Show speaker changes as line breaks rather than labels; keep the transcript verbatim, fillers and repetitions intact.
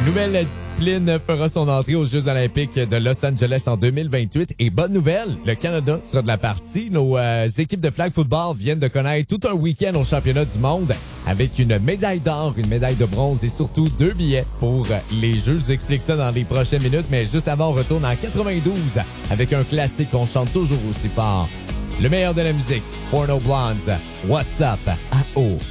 Une nouvelle discipline fera son entrée aux Jeux olympiques de Los Angeles en deux mille vingt-huit. Et bonne nouvelle, le Canada sera de la partie. Nos euh, équipes de flag football viennent de connaître tout un week-end au championnat du monde avec une médaille d'or, une médaille de bronze et surtout deux billets pour les Jeux. Je vous explique ça dans les prochaines minutes, mais juste avant, on retourne en quatre-vingt-douze avec un classique qu'on chante toujours aussi fort. Le meilleur de la musique, Porno Blondes, What's Up, A O.